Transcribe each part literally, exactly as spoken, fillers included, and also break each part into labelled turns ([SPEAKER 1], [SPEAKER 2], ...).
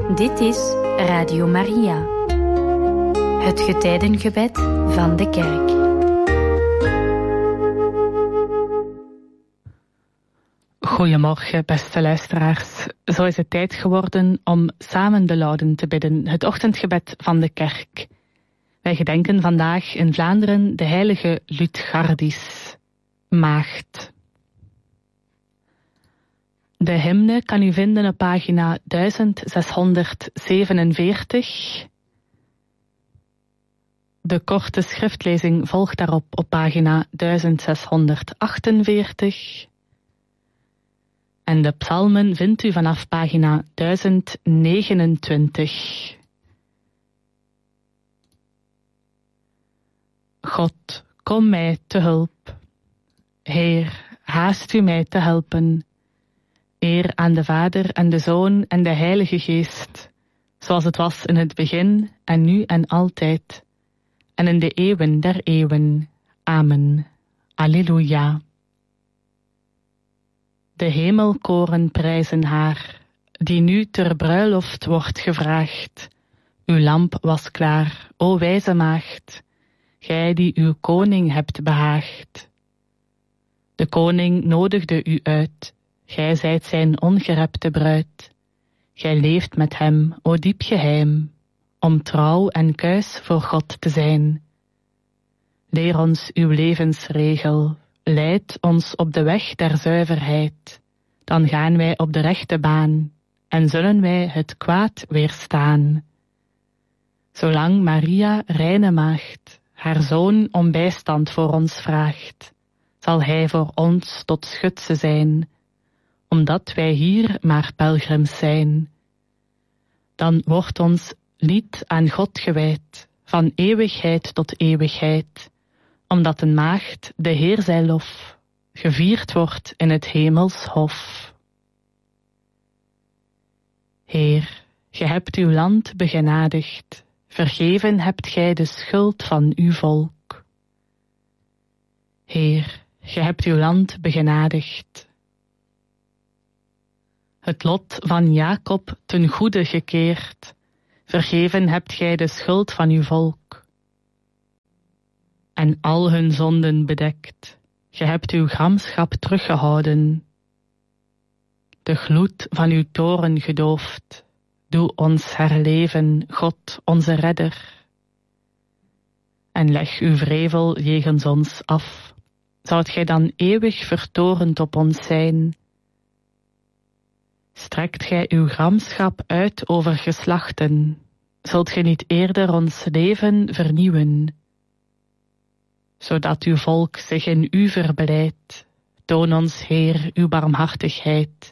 [SPEAKER 1] Dit is Radio Maria, het getijdengebed van de kerk.
[SPEAKER 2] Goedemorgen, beste luisteraars. Zo is het tijd geworden om samen de Lauden te bidden, het ochtendgebed van de kerk. Wij gedenken vandaag in Vlaanderen de heilige Lutgardis, maagd. De hymne kan u vinden op pagina zeshonderdzevenenveertig. De korte schriftlezing volgt daarop op pagina zeshonderdachtenveertig. En de psalmen vindt u vanaf pagina duizend negenentwintig. God, kom mij te hulp. Heer, haast u mij te helpen. Eer aan de Vader en de Zoon en de Heilige Geest, zoals het was in het begin en nu en altijd, en in de eeuwen der eeuwen. Amen. Alleluia. De hemelkoren prijzen haar, die nu ter bruiloft wordt gevraagd. Uw lamp was klaar, o wijze maagd, gij die uw koning hebt behaagd. De koning nodigde u uit, gij zijt zijn ongerepte bruid. Gij leeft met hem, o diep geheim, om trouw en kuis voor God te zijn. Leer ons uw levensregel, leid ons op de weg der zuiverheid. Dan gaan wij op de rechte baan en zullen wij het kwaad weerstaan. Zolang Maria, reine maagd, haar zoon om bijstand voor ons vraagt, zal hij voor ons tot schutse zijn, omdat wij hier maar pelgrims zijn. Dan wordt ons lied aan God gewijd, van eeuwigheid tot eeuwigheid, omdat een maagd, de Heer zij lof, gevierd wordt in het hemels hof. Heer, ge hebt uw land begenadigd, vergeven hebt gij de schuld van uw volk. Heer, ge hebt uw land begenadigd. Het lot van Jacob ten goede gekeerd, vergeven hebt gij de schuld van uw volk. En al hun zonden bedekt, ge hebt uw gramschap teruggehouden. De gloed van uw toorn gedoofd, doe ons herleven, God, onze redder. En leg uw wrevel jegens ons af, zoudt gij dan eeuwig vertorend op ons zijn? Strekt gij uw gramschap uit over geslachten, zult gij niet eerder ons leven vernieuwen? Zodat uw volk zich in u verblijdt, toon ons, Heer, uw barmhartigheid.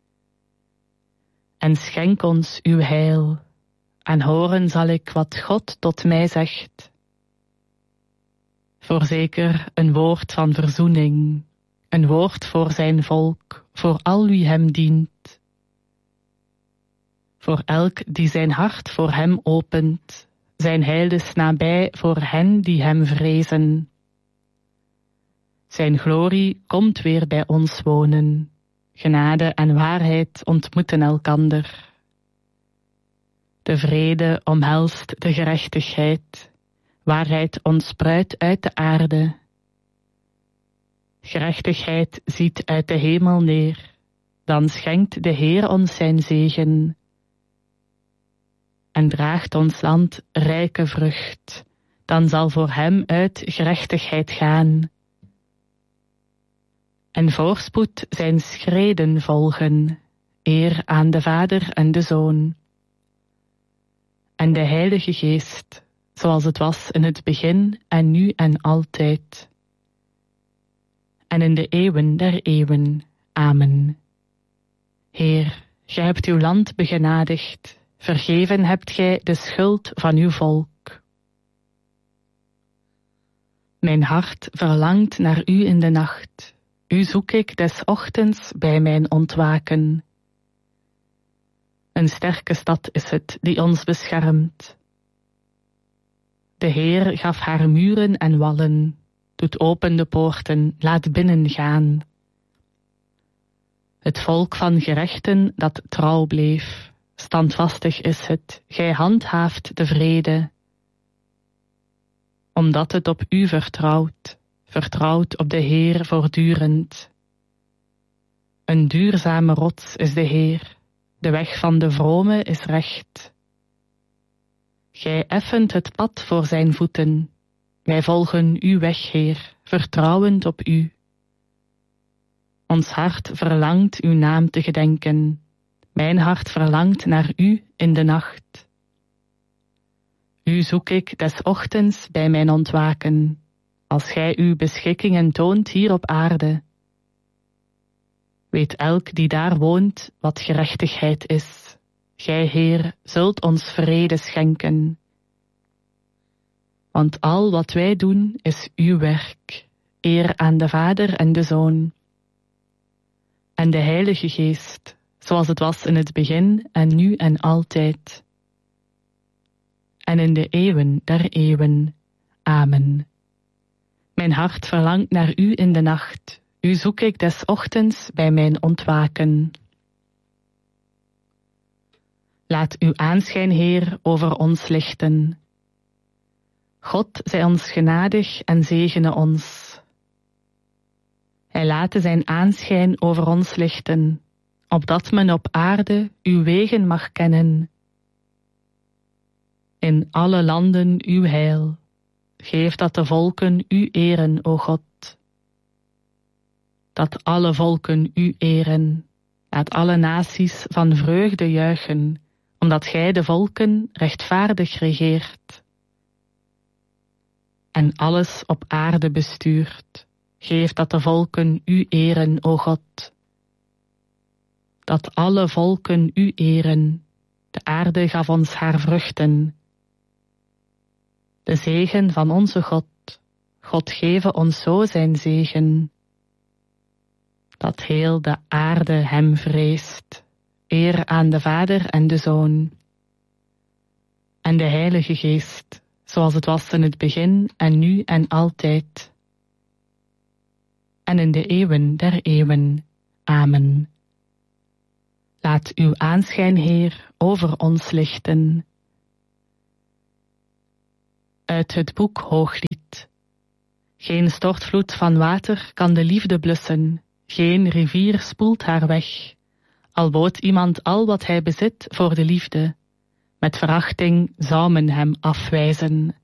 [SPEAKER 2] En schenk ons uw heil, en horen zal ik wat God tot mij zegt. Voorzeker een woord van verzoening, een woord voor zijn volk, voor al wie hem dient. Voor elk die zijn hart voor hem opent, zijn heil is nabij voor hen die hem vrezen. Zijn glorie komt weer bij ons wonen, genade en waarheid ontmoeten elkander. De vrede omhelst de gerechtigheid, waarheid ontspruit uit de aarde. Gerechtigheid ziet uit de hemel neer, dan schenkt de Heer ons zijn zegen. En draagt ons land rijke vrucht, dan zal voor hem uit gerechtigheid gaan. En voorspoed zijn schreden volgen, eer aan de Vader en de Zoon. En de Heilige Geest, zoals het was in het begin en nu en altijd. En in de eeuwen der eeuwen. Amen. Heer, gij hebt uw land begenadigd, vergeven hebt gij de schuld van uw volk. Mijn hart verlangt naar u in de nacht, u zoek ik des ochtends bij mijn ontwaken. Een sterke stad is het die ons beschermt. De Heer gaf haar muren en wallen, doet open de poorten, laat binnen gaan. Het volk van gerechten dat trouw bleef, standvastig is het, gij handhaaft de vrede. Omdat het op u vertrouwt, vertrouwt op de Heer voortdurend. Een duurzame rots is de Heer, de weg van de vrome is recht. Gij effent het pad voor zijn voeten, wij volgen uw weg, Heer, vertrouwend op u. Ons hart verlangt uw naam te gedenken, mijn hart verlangt naar u in de nacht. U zoek ik des ochtends bij mijn ontwaken, als gij uw beschikkingen toont hier op aarde. Weet elk die daar woont wat gerechtigheid is. Gij, Heer, zult ons vrede schenken. Want al wat wij doen is uw werk, eer aan de Vader en de Zoon. En de Heilige Geest, zoals het was in het begin en nu en altijd. En in de eeuwen der eeuwen. Amen. Mijn hart verlangt naar u in de nacht. U zoek ik des ochtends bij mijn ontwaken. Laat uw aanschijn, Heer, over ons lichten. God zij ons genadig en zegene ons. Hij late zijn aanschijn over ons lichten, opdat men op aarde uw wegen mag kennen. In alle landen uw heil. Geef dat de volken u eren, o God. Dat alle volken u eren. Laat alle naties van vreugde juichen, omdat gij de volken rechtvaardig regeert. En alles op aarde bestuurt. Geef dat de volken u eren, o God. Dat alle volken u eren. De aarde gaf ons haar vruchten. De zegen van onze God. God geve ons zo zijn zegen. Dat heel de aarde hem vreest. Eer aan de Vader en de Zoon. En de Heilige Geest, zoals het was in het begin en nu en altijd. En in de eeuwen der eeuwen. Amen. Laat uw aanschijn, Heer, over ons lichten. Uit het boek Hooglied. Geen stortvloed van water kan de liefde blussen, geen rivier spoelt haar weg. Al bood iemand al wat hij bezit voor de liefde, met verachting zou men hem afwijzen.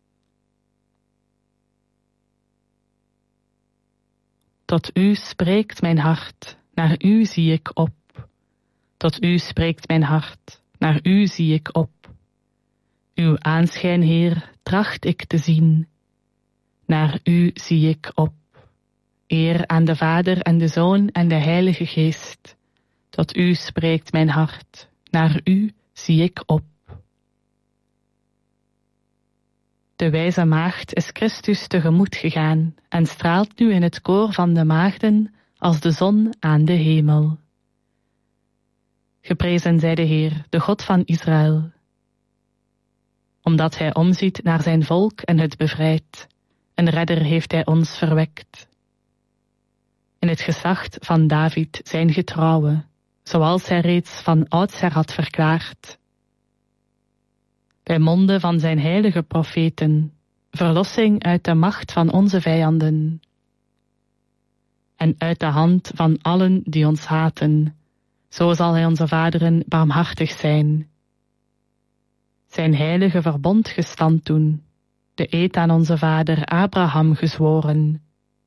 [SPEAKER 2] Tot u spreekt mijn hart, naar u zie ik op. Tot u spreekt mijn hart, naar u zie ik op. Uw aanschijn, Heer, tracht ik te zien. Naar u zie ik op. Eer aan de Vader en de Zoon en de Heilige Geest. Tot u spreekt mijn hart, naar u zie ik op. De wijze maagd is Christus tegemoet gegaan en straalt nu in het koor van de maagden als de zon aan de hemel. Geprezen zij de Heer, de God van Israël. Omdat hij omziet naar zijn volk en het bevrijdt. Een redder heeft hij ons verwekt. In het geslacht van David zijn getrouwe, zoals hij reeds van oudsher had verklaard. Bij monden van zijn heilige profeten, verlossing uit de macht van onze vijanden. En uit de hand van allen die ons haten, zo zal hij onze vaderen barmhartig zijn. Zijn heilige verbond gestand doen, de eed aan onze vader Abraham gezworen.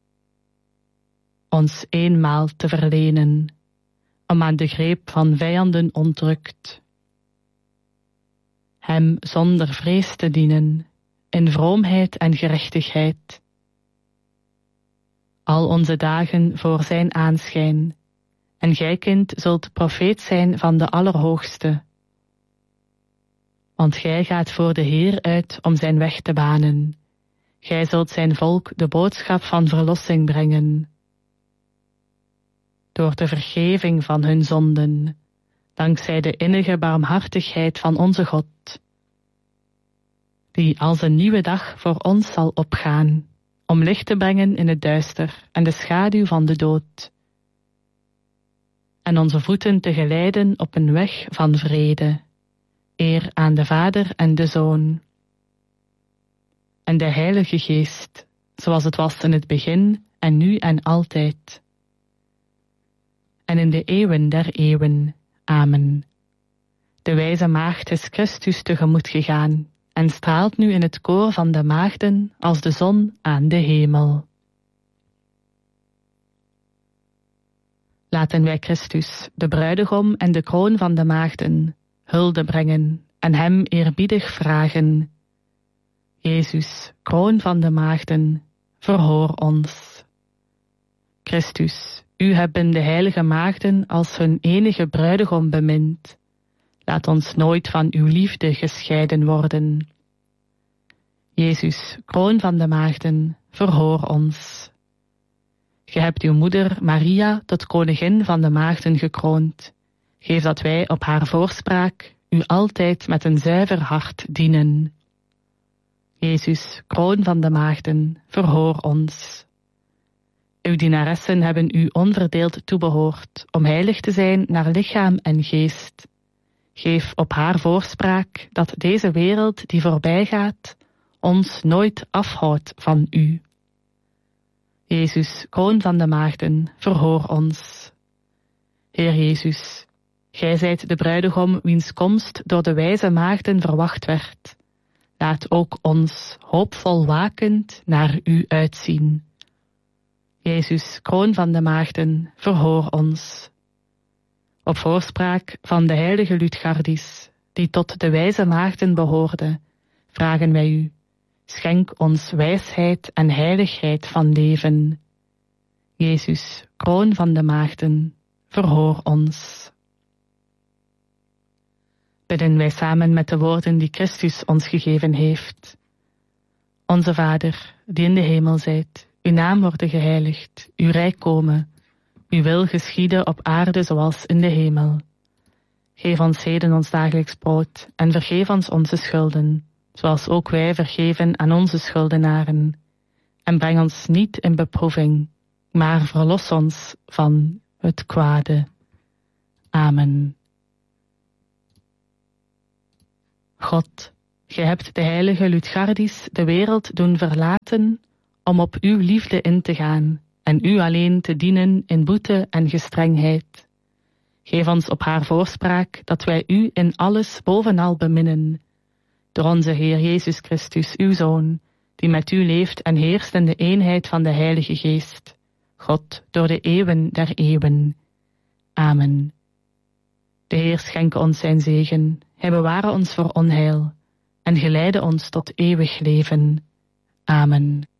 [SPEAKER 2] Ons eenmaal te verlenen, om aan de greep van vijanden ontrukt. Hem zonder vrees te dienen, in vroomheid en gerechtigheid. Al onze dagen voor zijn aanschijn, en gij, kind, zult profeet zijn van de Allerhoogste. Want gij gaat voor de Heer uit om zijn weg te banen. Gij zult zijn volk de boodschap van verlossing brengen. Door de vergeving van hun zonden, dankzij de innige barmhartigheid van onze God, die als een nieuwe dag voor ons zal opgaan, om licht te brengen in het duister en de schaduw van de dood. en onze voeten te geleiden op een weg van vrede. Eer aan de Vader en de Zoon. En de Heilige Geest, zoals het was in het begin en nu en altijd. En in de eeuwen der eeuwen. Amen. De wijze maagd is Christus tegemoet gegaan en straalt nu in het koor van de maagden als de zon aan de hemel. Laten wij Christus, de bruidegom en de kroon van de maagden, hulde brengen en hem eerbiedig vragen. Jezus, kroon van de maagden, verhoor ons. Christus, u hebben de heilige maagden als hun enige bruidegom bemind. Laat ons nooit van uw liefde gescheiden worden. Jezus, kroon van de maagden, verhoor ons. Ge hebt uw moeder Maria tot koningin van de maagden gekroond. Geef dat wij op haar voorspraak u altijd met een zuiver hart dienen. Jezus, kroon van de maagden, verhoor ons. Uw dienaressen hebben u onverdeeld toebehoord om heilig te zijn naar lichaam en geest. Geef op haar voorspraak dat deze wereld die voorbij gaat, ons nooit afhoudt van u. Jezus, kroon van de maagden, verhoor ons. Heer Jezus, gij zijt de bruidegom wiens komst door de wijze maagden verwacht werd. Laat ook ons hoopvol wakend naar u uitzien. Jezus, kroon van de maagden, verhoor ons. Op voorspraak van de heilige Lutgardis, die tot de wijze maagden behoorde, vragen wij u, schenk ons wijsheid en heiligheid van leven. Jezus, kroon van de maagden, verhoor ons. Bidden wij samen met de woorden die Christus ons gegeven heeft. Onze Vader, die in de hemel zijt, uw naam worden geheiligd, uw rijk komen, uw wil geschieden op aarde zoals in de hemel. Geef ons heden ons dagelijks brood en vergeef ons onze schulden, zoals ook wij vergeven aan onze schuldenaren. En breng ons niet in beproeving, maar verlos ons van het kwade. Amen. God, gij hebt de heilige Lutgardis de wereld doen verlaten om op uw liefde in te gaan en u alleen te dienen in boete en gestrengheid. Geef ons op haar voorspraak dat wij u in alles bovenal beminnen. Door onze Heer Jezus Christus, uw Zoon, die met u leeft en heerst in de eenheid van de Heilige Geest, God, door de eeuwen der eeuwen. Amen. De Heer schenke ons zijn zegen, hij beware ons voor onheil en geleide ons tot eeuwig leven. Amen.